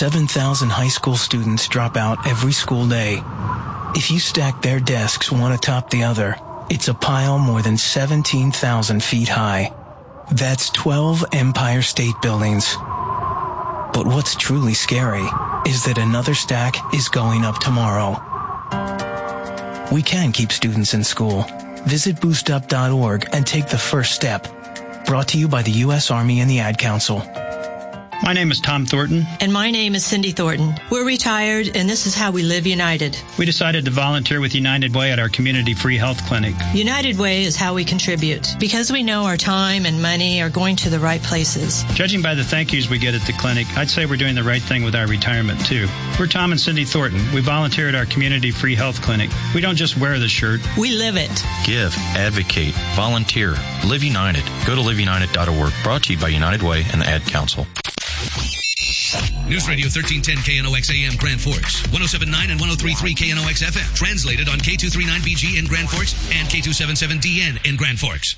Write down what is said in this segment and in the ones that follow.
7,000 high school students drop out every school day. If you stack their desks one atop the other, it's a pile more than 17,000 feet high. That's 12 Empire State Buildings. But what's truly scary is that another stack is going up tomorrow. We can keep students in school. Visit boostup.org and take the first step. Brought to you by the U.S. Army and the Ad Council. My name is Tom Thornton. And my name is Cindy Thornton. We're retired, and this is how we live united. We decided to volunteer with United Way at our community free health clinic. United Way is how we contribute, because we know our time and money are going to the right places. Judging by the thank yous we get at the clinic, I'd say we're doing the right thing with our retirement, too. We're Tom and Cindy Thornton. We volunteer at our community free health clinic. We don't just wear the shirt. We live it. Give, advocate, volunteer, live united. Go to liveunited.org. Brought to you by United Way and the Ad Council. News Radio 1310 KNOX AM Grand Forks, 107.9 and 103.3 KNOX FM. Translated on K239BG in Grand Forks and K277DN in Grand Forks.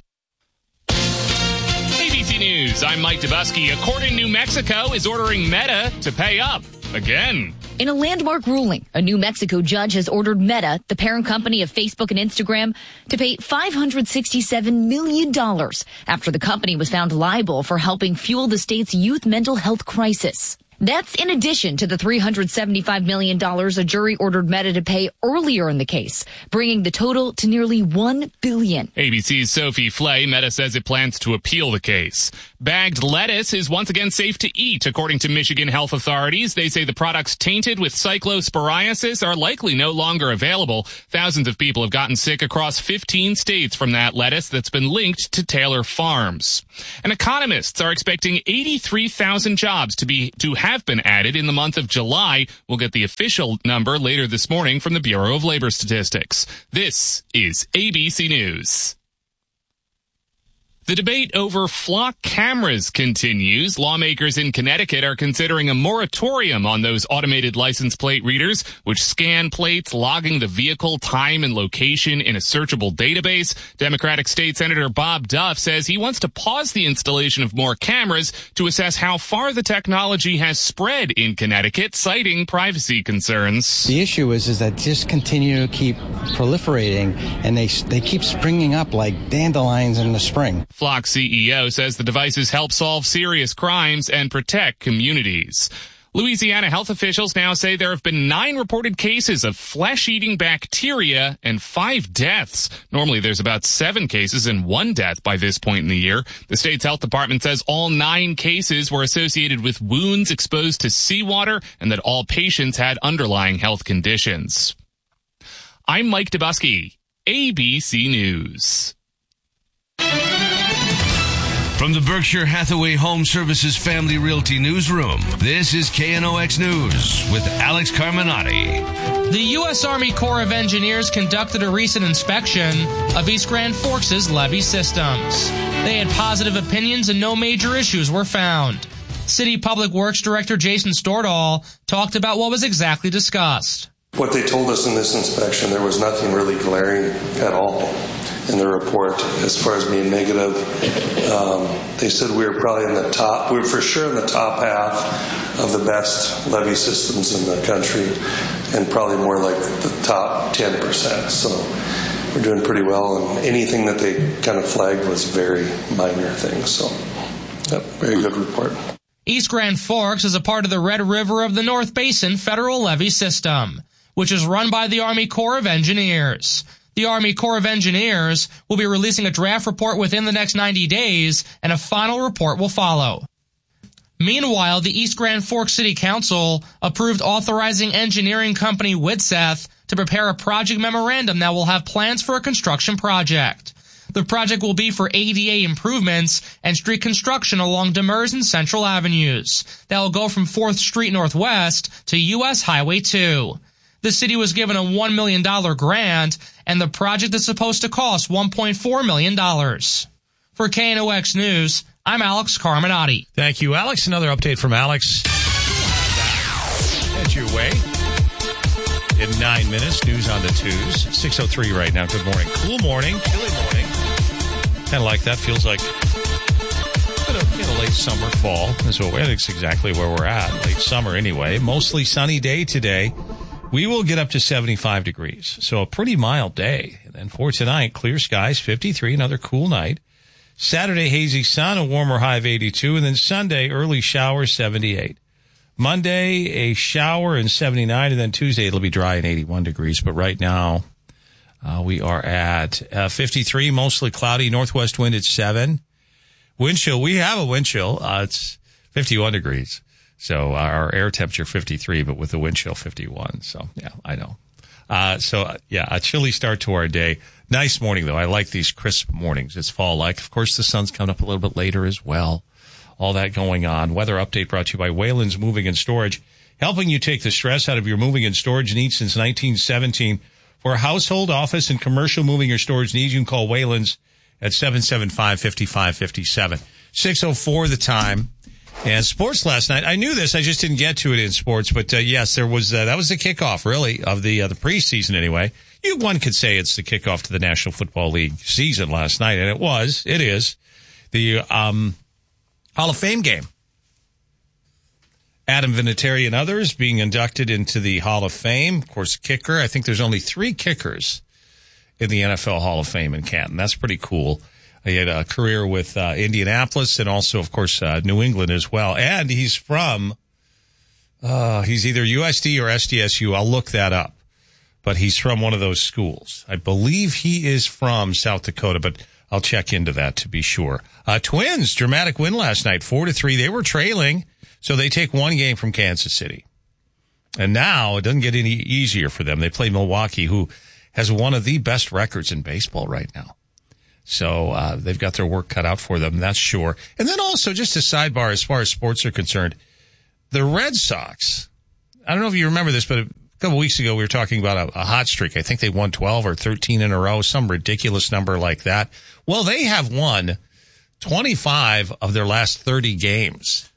ABC News, I'm Mike Dubusky. A court in New Mexico is ordering Meta to pay up again. In a landmark ruling, a New Mexico judge has ordered Meta, the parent company of Facebook and Instagram, to pay $567 million after the company was found liable for helping fuel the state's youth mental health crisis. That's in addition to the $375 million a jury ordered Meta to pay earlier in the case, bringing the total to nearly $1 billion. ABC's Sophie Flay, Meta says it plans to appeal the case. Bagged lettuce is once again safe to eat, according to Michigan health authorities. They say the products tainted with cyclosporiasis are likely no longer available. Thousands of people have gotten sick across 15 states from that lettuce that's been linked to Taylor Farms. And economists are expecting 83,000 jobs to have been added in the month of July. We'll get the official number later this morning from the Bureau of Labor Statistics. This is ABC News. The debate over flock cameras continues. Lawmakers in Connecticut are considering a moratorium on those automated license plate readers, which scan plates, logging the vehicle time and location in a searchable database. Democratic State Senator Bob Duff says he wants to pause the installation of more cameras to assess how far the technology has spread in Connecticut, citing privacy concerns. The issue is that just continue to keep proliferating, and they keep springing up like dandelions in the spring. Flock CEO says the devices help solve serious crimes and protect communities. Louisiana health officials now say there have been 9 reported cases of flesh-eating bacteria and 5 deaths. Normally there's about 7 cases and 1 death by this point in the year. The state's health department says all 9 cases were associated with wounds exposed to seawater and that all patients had underlying health conditions. I'm Mike Dubusky, ABC News. From the Berkshire Hathaway Home Services Family Realty Newsroom, this is KNOX News with Alex Carminati. The U.S. Army Corps of Engineers conducted a recent inspection of East Grand Forks' levee systems. They had positive opinions and no major issues were found. City Public Works Director Jason Stordahl talked about what was exactly discussed. What they told us in this inspection, there was nothing really glaring at all in the report as far as being negative. They said we were probably in the top, we were for sure in the top half of the best levee systems in the country, and probably more like the top 10%. So we're doing pretty well, and anything that they kind of flagged was very minor things. So, yep, very good report. East Grand Forks is a part of the Red River of the North Basin Federal Levee System, which is run by the Army Corps of Engineers. The Army Corps of Engineers will be releasing a draft report within the next 90 days, and a final report will follow. Meanwhile, the East Grand Forks City Council approved authorizing engineering company Whitseth to prepare a project memorandum that will have plans for a construction project. The project will be for ADA improvements and street construction along Demers and Central Avenues. That will go from 4th Street Northwest to U.S. Highway 2. The city was given a $1 million grant, and the project is supposed to cost $1.4 million. For KNOX News, I'm Alex Carminati. Thank you, Alex. Another update from Alex. Head your way. In 9 minutes, news on the twos. 6:03 right now. Good morning. Cool morning. Chilly morning. Kind of like that. Feels like a bit of, late summer, fall. That's exactly where we're at. Late summer anyway. Mostly sunny day today. We will get up to 75 degrees. So a pretty mild day. And then for tonight, clear skies, 53, another cool night. Saturday, hazy sun, a warmer high of 82. And then Sunday, early shower, 78. Monday, a shower and 79. And then Tuesday, it'll be dry and 81 degrees. But right now, we are at 53, mostly cloudy. Northwest wind at 7. Wind chill, we have a wind chill. It's 51 degrees. So our air temperature 53, but with the wind chill 51. So, yeah, I know. A chilly start to our day. Nice morning, though. I like these crisp mornings. It's fall-like. Of course, the sun's coming up a little bit later as well. All that going on. Weather update brought to you by Wayland's Moving and Storage, helping you take the stress out of your moving and storage needs since 1917. For household, office, and commercial moving or storage needs, you can call Wayland's at 775-5557. 6:04 the time. And sports last night. I knew this. I just didn't get to it in sports. But, yes, there was that was the kickoff, really, of the preseason anyway. One could say it's the kickoff to the National Football League season last night. And it is the Hall of Fame game. Adam Vinatieri and others being inducted into the Hall of Fame. Of course, kicker. I think there's only 3 kickers in the NFL Hall of Fame in Canton. That's pretty cool. He had a career with Indianapolis and also, of course, New England as well. And he's from, he's either USD or SDSU. I'll look that up. But he's from one of those schools. I believe he is from South Dakota, but I'll check into that to be sure. Twins, dramatic win last night, 4-3. They were trailing, so they take 1 game from Kansas City. And now it doesn't get any easier for them. They play Milwaukee, who has one of the best records in baseball right now. So they've got their work cut out for them, that's sure. And then also, just a sidebar as far as sports are concerned, the Red Sox, I don't know if you remember this, but a couple weeks ago we were talking about a hot streak. I think they won 12 or 13 in a row, some ridiculous number like that. Well, they have won 25 of their last 30 games.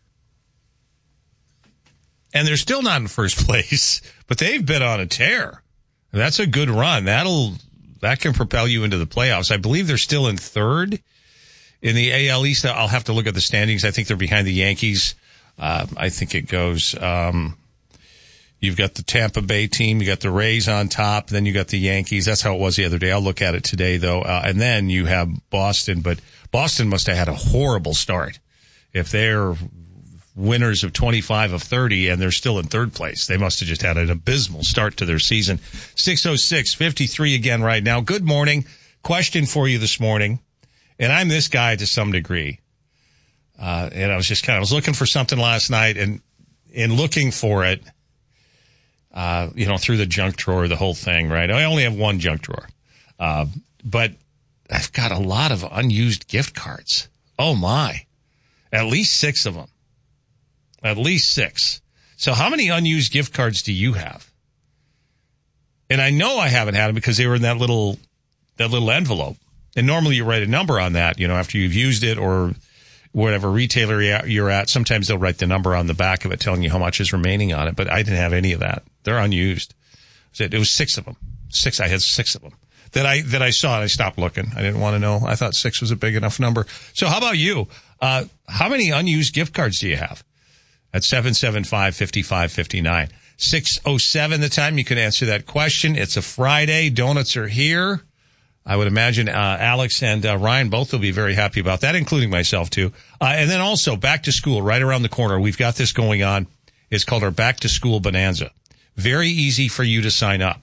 And they're still not in first place, but they've been on a tear. That's a good run. That can propel you into the playoffs. I believe they're still in third in the AL East. I'll have to look at the standings. I think they're behind the Yankees. I think it goes, you've got the Tampa Bay team, you got the Rays on top, then you got the Yankees. That's how it was the other day. I'll look at it today though. And then you have Boston, but Boston must have had a horrible start. If they're winners of 25 of 30 and they're still in third place, they must have just had an abysmal start to their season. 6:06, 53 again right now. Good morning. Question for you this morning. And I'm this guy to some degree. And I was looking for something last night and in looking for it, through the junk drawer, the whole thing, right? I only have one junk drawer. But I've got a lot of unused gift cards. Oh my. At least 6 of them. At least 6. So how many unused gift cards do you have? And I know I haven't had them because they were in that little envelope. And normally you write a number on that, after you've used it or whatever retailer you're at. Sometimes they'll write the number on the back of it telling you how much is remaining on it. But I didn't have any of that. They're unused. It was 6 of them. 6. I had 6 of them that I saw and I stopped looking. I didn't want to know. I thought 6 was a big enough number. So how about you? How many unused gift cards do you have? At 775-5559. 6:07 the time. You can answer that question. It's a Friday. Donuts are here. I would imagine Alex and Ryan both will be very happy about that, including myself too. And then also back to school right around the corner. We've got this going on. It's called our Back to School Bonanza. Very easy for you to sign up.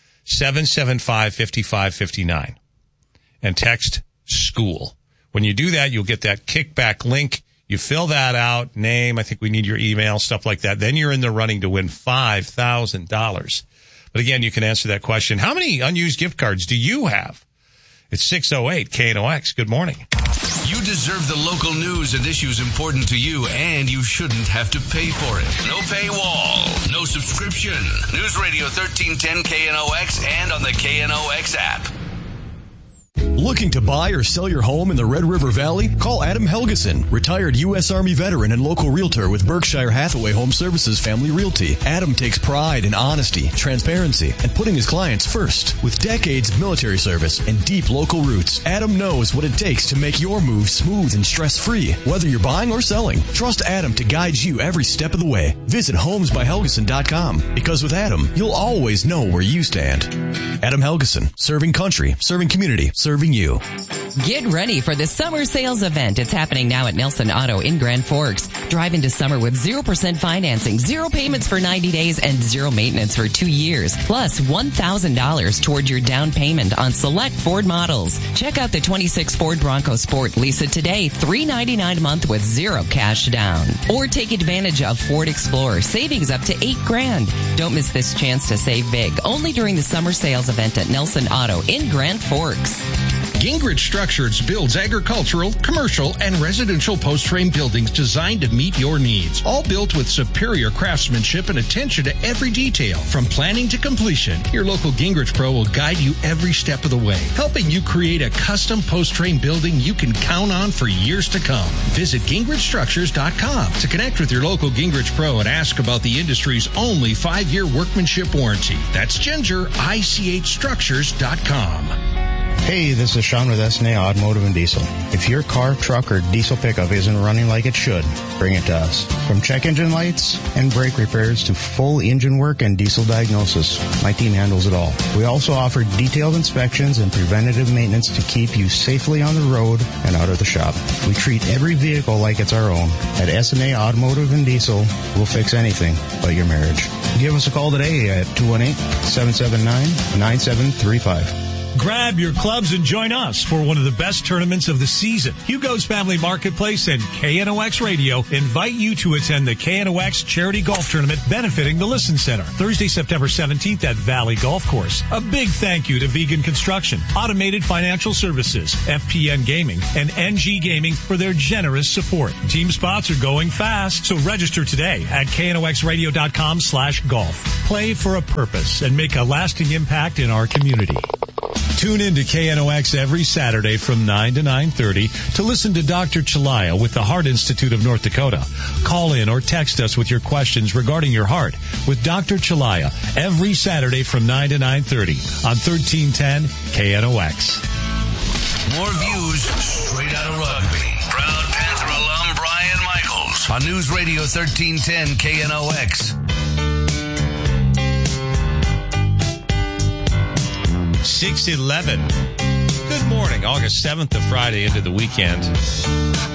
775-5559. And text school. When you do that, you'll get that kickback link. You fill that out, name, I think we need your email, stuff like that. Then you're in the running to win $5,000. But again, you can answer that question. How many unused gift cards do you have? It's 6:08 KNOX. Good morning. You deserve the local news and issues important to you, and you shouldn't have to pay for it. No paywall, no subscription. News Radio 1310 KNOX and on the KNOX app. Looking to buy or sell your home in the Red River Valley? Call Adam Helgeson, retired U.S. Army veteran and local realtor with Berkshire Hathaway Home Services Family Realty. Adam takes pride in honesty, transparency, and putting his clients first. With decades of military service and deep local roots, Adam knows what it takes to make your move smooth and stress-free. Whether you're buying or selling, trust Adam to guide you every step of the way. Visit homesbyhelgeson.com, because with Adam, you'll always know where you stand. Adam Helgeson, serving country, serving community, serving you. Get ready for the summer sales event. It's happening now at Nelson Auto in Grand Forks. Drive into summer with 0% financing, 0 payments for 90 days, and 0 maintenance for 2 years. Plus $1,000 toward your down payment on select Ford models. Check out the 26 Ford Bronco Sport. Lease it today, $399 a month with 0 cash down. Or take advantage of Ford Explorer. Savings up to $8,000. Don't miss this chance to save big. Only during the summer sales event at Nelson Auto in Grand Forks. Gingrich Structures builds agricultural, commercial, and residential post-frame buildings designed to meet your needs. All built with superior craftsmanship and attention to every detail. From planning to completion, your local Gingrich Pro will guide you every step of the way, helping you create a custom post-frame building you can count on for years to come. Visit GingrichStructures.com to connect with your local Gingrich Pro and ask about the industry's only 5-year workmanship warranty. That's GingerICHStructures.com. Hey, this is Sean with S&A Automotive and Diesel. If your car, truck, or diesel pickup isn't running like it should, bring it to us. From check engine lights and brake repairs to full engine work and diesel diagnosis, my team handles it all. We also offer detailed inspections and preventative maintenance to keep you safely on the road and out of the shop. We treat every vehicle like it's our own. At S&A Automotive and Diesel, we'll fix anything but your marriage. Give us a call today at 218-779-9735. Grab your clubs and join us for one of the best tournaments of the season. Hugo's Family Marketplace and KNOX Radio invite you to attend the KNOX Charity Golf Tournament benefiting the Listen Center, Thursday, September 17th at Valley Golf Course. A big thank you to Vegan Construction, Automated Financial Services, FPN Gaming, and NG Gaming for their generous support. Team spots are going fast, so register today at knoxradio.com/golf. Play for a purpose and make a lasting impact in our community. Tune in to KNOX every Saturday from 9 to 9:30 to listen to Dr. Chalaya with the Heart Institute of North Dakota. Call in or text us with your questions regarding your heart with Dr. Chalaya every Saturday from 9 to 9:30 on 1310 KNOX. More views straight out of Rugby. Proud Panther alum Brian Michaels on News Radio 1310 KNOX. 6:11. Good morning, August 7th, the Friday into the weekend.